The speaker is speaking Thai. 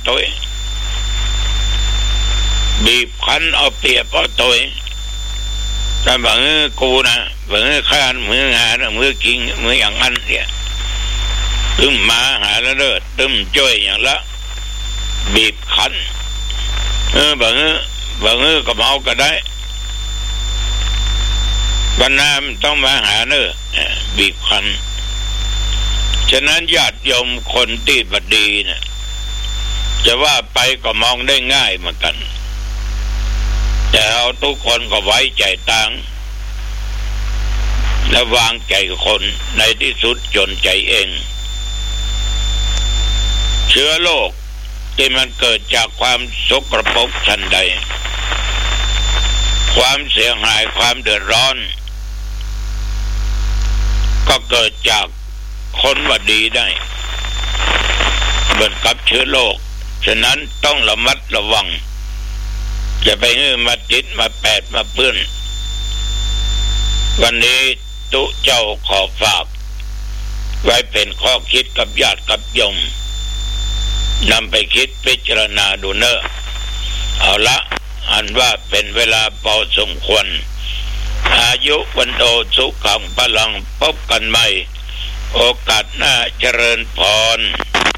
ตัวบีบคั้นเอาเปรียบเอาตัวแต่บางกูนะบางข้านมืองานมือกิงมืออย่างนั้นเนี่ยตึมมาหาแล้วเด้อตึมจ้อยอย่างละบีบคั้นบางก็เมาก็ได้บรรณามต้องมาหาเด้อบีบคั้นฉะนั้นญาติโยมคนที่บดีเนี่ยจะว่าไปก็มองได้ง่ายเหมือนกันแต่เราทุกคนก็ไว้ใจต่างและวางใจคนในที่สุดจนใจเองเชื้อโรคที่มันเกิดจากความสกปรกทันใดความเสียหายความเดือดร้อนก็เกิดจากคนว่าดีได้เหมือนกับเชื้อโรคฉะนั้นต้องระมัดระวังอย่าไปมาติดมาแปดมาเปื้อนวันนี้ตุเจ้าขอฝากไว้เป็นข้อคิดกับญาติกับโยมนำไปคิดพิจารณาดูเนอะเอาละอันว่าเป็นเวลาพอสมควรอายุวันโตสุขังพลังพบกันใหม่โอกาสหน้าเจริญพร